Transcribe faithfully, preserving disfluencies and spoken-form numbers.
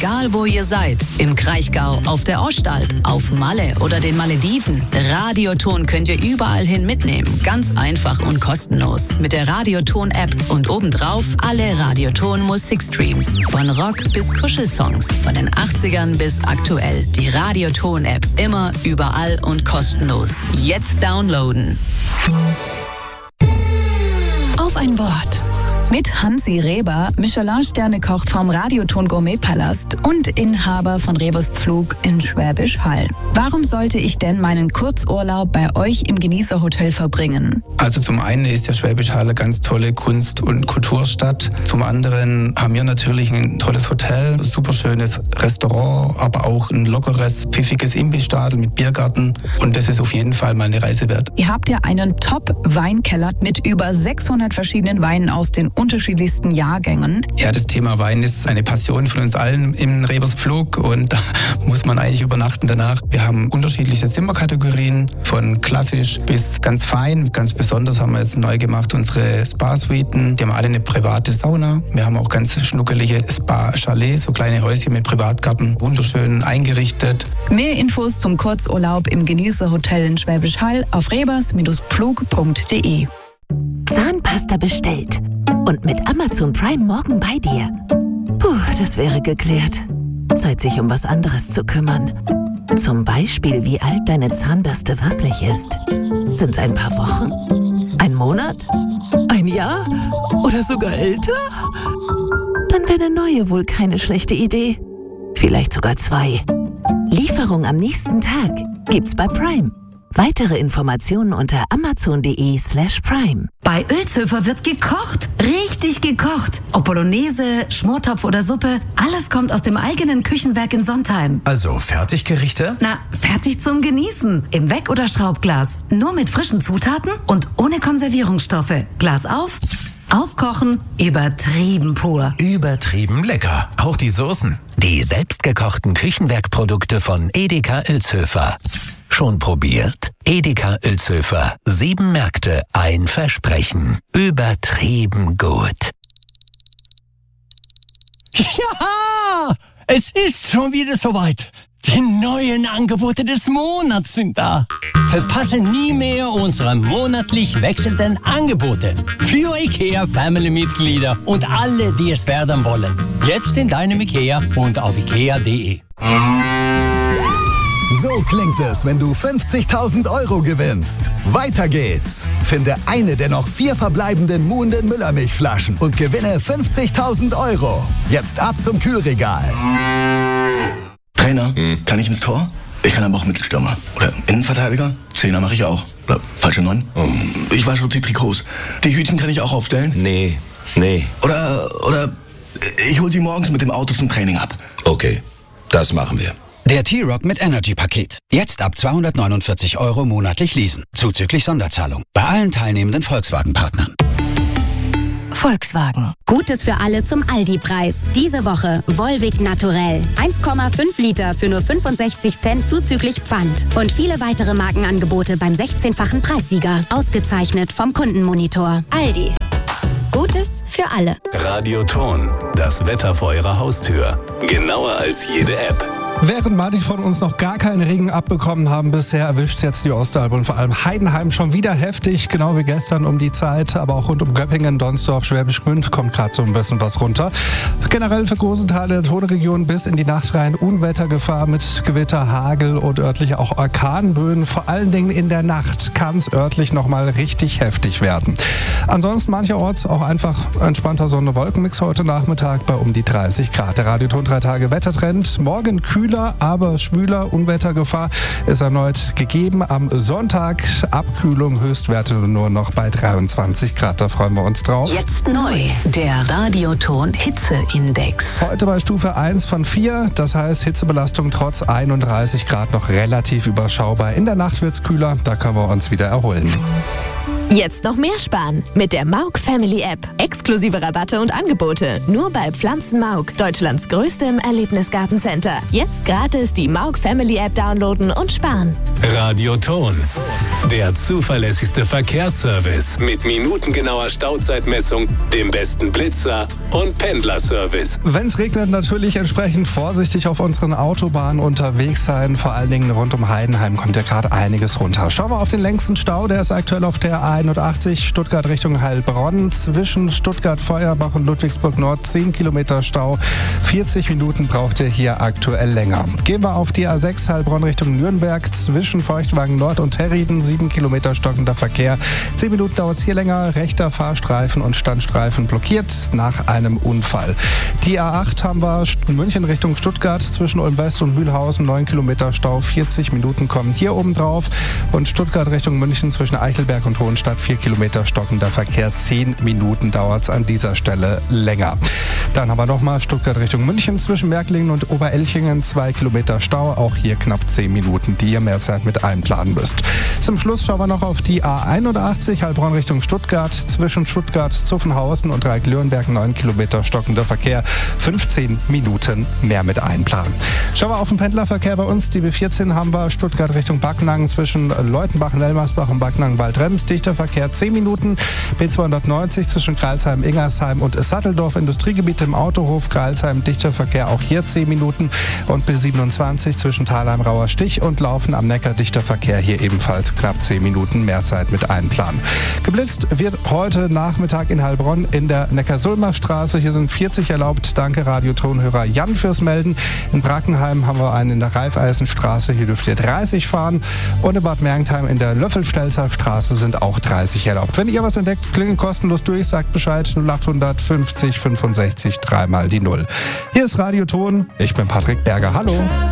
Egal wo ihr seid, im Kraichgau, auf der Ostalb, auf Malle oder den Malediven, Radioton könnt ihr überall hin mitnehmen. Ganz einfach und kostenlos. Mit der Radioton-App und obendrauf alle Radioton-Musikstreams. Von Rock bis Kuschelsongs, von den achtzigern bis aktuell. Die Radioton-App immer, überall und kostenlos. Jetzt downloaden. Auf ein Wort. Mit Hansi Reber, Michelin-Sterne-Koch vom Radioton Gourmet-Palast und Inhaber von Rebers Pflug in Schwäbisch Hall. Warum sollte ich denn meinen Kurzurlaub bei euch im Genießerhotel verbringen? Also zum einen ist der Schwäbisch Hall eine ganz tolle Kunst- und Kulturstadt. Zum anderen haben wir natürlich ein tolles Hotel, ein super schönes Restaurant, aber auch ein lockeres, pfiffiges Imbissstadel mit Biergarten. Und das ist auf jeden Fall mal eine Reise wert. Ihr habt ja einen Top-Weinkeller mit über sechshundert verschiedenen Weinen aus den unterschiedlichsten Jahrgängen. Ja, das Thema Wein ist eine Passion von uns allen im Rebers Pflug und da muss man eigentlich übernachten danach. Wir haben unterschiedliche Zimmerkategorien, von klassisch bis ganz fein. Ganz besonders haben wir jetzt neu gemacht unsere Spa-Suiten. Die haben alle eine private Sauna. Wir haben auch ganz schnuckelige Spa-Chalets, so kleine Häuschen mit Privatgarten, wunderschön eingerichtet. Mehr Infos zum Kurzurlaub im Genießerhotel in Schwäbisch Hall auf rebers Pflug punkt de. Zahnpasta bestellt. Und mit Amazon Prime morgen bei dir. Puh, das wäre geklärt. Zeit, sich um was anderes zu kümmern. Zum Beispiel, wie alt deine Zahnbürste wirklich ist. Sind's ein paar Wochen? Ein Monat? Ein Jahr? Oder sogar älter? Dann wäre eine neue wohl keine schlechte Idee. Vielleicht sogar zwei. Lieferung am nächsten Tag gibt's bei Prime. Weitere Informationen unter amazon.de slash prime. Bei Ölzhöfer wird gekocht. Richtig gekocht. Ob Bolognese, Schmortopf oder Suppe, alles kommt aus dem eigenen Küchenwerk in Sontheim. Also Fertiggerichte? Na, fertig zum Genießen. Im Weck- oder Schraubglas. Nur mit frischen Zutaten und ohne Konservierungsstoffe. Glas auf, aufkochen, übertrieben pur. Übertrieben lecker. Auch die Soßen. Die selbstgekochten Küchenwerkprodukte von Edeka Ölzhöfer. Schon probiert? Edeka Ölzhöfer. Sieben Märkte, ein Versprechen. Übertrieben gut. Ja, es ist schon wieder soweit. Die neuen Angebote des Monats sind da. Verpasse nie mehr unsere monatlich wechselnden Angebote. Für IKEA Family-Mitglieder und alle, die es werden wollen. Jetzt in deinem IKEA und auf ikea punkt de. So klingt es, wenn du fünfzigtausend Euro gewinnst. Weiter geht's. Finde eine der noch vier verbleibenden Muhnden Müllermilchflaschen und gewinne fünfzigtausend Euro. Jetzt ab zum Kühlregal. Trainer, hm. kann ich ins Tor? Ich kann aber auch Mittelstürmer. Oder Innenverteidiger? Zehner mache ich auch. Oder falsche Neun? Oh. Ich wasche die Trikots. Die Hütchen kann ich auch aufstellen? Nee, nee. Oder, oder ich hole sie morgens mit dem Auto zum Training ab. Okay, das machen wir. Der T-Rock mit Energy-Paket. Jetzt ab zweihundertneunundvierzig Euro monatlich leasen. Zuzüglich Sonderzahlung. Bei allen teilnehmenden Volkswagen-Partnern. Volkswagen. Gutes für alle zum Aldi-Preis. Diese Woche Volvic Naturell. eins Komma fünf Liter für nur fünfundsechzig Cent zuzüglich Pfand. Und viele weitere Markenangebote beim sechzehnfachen Preissieger. Ausgezeichnet vom Kundenmonitor. Aldi. Gutes für alle. Radioton. Das Wetter vor Ihrer Haustür. Genauer als jede App. Während manche von uns noch gar keinen Regen abbekommen haben bisher, erwischt jetzt die Ostalb und vor allem Heidenheim schon wieder heftig, genau wie gestern um die Zeit, aber auch rund um Göppingen, Donsdorf, Schwäbisch Gmünd kommt gerade so ein bisschen was runter. Generell für große Teile der Tonregion bis in die Nacht rein Unwettergefahr mit Gewitter, Hagel und örtlich auch Orkanböen. Vor allen Dingen in der Nacht kann es örtlich nochmal richtig heftig werden. Ansonsten mancherorts auch einfach entspannter Sonne-Wolkenmix heute Nachmittag bei um die dreißig Grad. Der Radioton drei Tage Wettertrend. Morgen kühler, aber schwüler. Unwettergefahr ist erneut gegeben. Am Sonntag Abkühlung, Höchstwerte nur noch bei dreiundzwanzig Grad. Da freuen wir uns drauf. Jetzt neu, der Radioton Hitzeindex. Heute bei Stufe eins von vier. Das heißt, Hitzebelastung trotz einunddreißig Grad noch relativ überschaubar. In der Nacht wird's kühler. Da können wir uns wieder erholen. Jetzt noch mehr sparen mit der Mauk Family App. Exklusive Rabatte und Angebote nur bei Pflanzen Mauk, Deutschlands größtem Erlebnisgartencenter. Jetzt gratis die Mauk Family App downloaden und sparen. Radioton, der zuverlässigste Verkehrsservice mit minutengenauer Stauzeitmessung, dem besten Blitzer und Pendlerservice. Wenn es regnet, natürlich entsprechend vorsichtig auf unseren Autobahnen unterwegs sein. Vor allen Dingen rund um Heidenheim kommt ja gerade einiges runter. Schauen wir auf den längsten Stau, der ist aktuell auf der A einundachtzig Stuttgart Richtung Heilbronn. Zwischen Stuttgart, Feuerbach und Ludwigsburg Nord zehn Kilometer Stau. vierzig Minuten braucht ihr hier aktuell länger. Gehen wir auf die A sechs Heilbronn Richtung Nürnberg. Zwischen Feuchtwagen Nord und Herrieden sieben Kilometer stockender Verkehr. zehn Minuten dauert es hier länger. Rechter Fahrstreifen und Standstreifen blockiert nach einem Unfall. Die A acht haben wir München Richtung Stuttgart. Zwischen Ulm West und Mühlhausen neun Kilometer Stau. vierzig Minuten kommen hier oben drauf. Und Stuttgart Richtung München zwischen Eichelberg und Hohenstadt vier Kilometer stockender Verkehr. zehn Minuten dauert es an dieser Stelle länger. Dann haben wir nochmal Stuttgart Richtung München zwischen Märklingen und Oberelchingen zwei Kilometer Stau. Auch hier knapp zehn Minuten, die ihr mehr Zeit mit einplanen müsst. Zum Schluss schauen wir noch auf die A einundachtzig Heilbronn Richtung Stuttgart. Zwischen Stuttgart, Zuffenhausen und Reik-Löwenberg neun Kilometer stockender Verkehr. fünfzehn Minuten mehr mit einplanen. Schauen wir auf den Pendlerverkehr bei uns. Die B vierzehn haben wir Stuttgart Richtung Backnang zwischen Leutenbach, Nelmersbach und Backnang-Waldrems. Dichter Verkehr zehn Minuten. B zweihundertneunzig zwischen Greilsheim, Ingersheim und Satteldorf Industriegebiet im Autohof. Greilsheim, dichter Verkehr auch hier zehn Minuten. Und B siebenundzwanzig zwischen Thalheim, Rauer Stich und Laufen am Neckar, dichter Verkehr hier ebenfalls knapp zehn Minuten mehr Zeit mit einplanen. Geblitzt wird heute Nachmittag in Heilbronn in der Neckarsulmer Straße. Hier sind vierzig erlaubt. Danke Radiotonhörer Jan fürs Melden. In Brackenheim haben wir einen in der Raiffeisenstraße. Hier dürft ihr dreißig fahren. Und in Bad Mergentheim in der Löffelstelzer Straße sind auch dreißig erlaubt. Wenn ihr was entdeckt, klingelt kostenlos durch, sagt Bescheid null achthundert fünfzig fünfundsechzig dreimal die Null. Hier ist Radioton. Ich bin Patrick Berger. Hallo.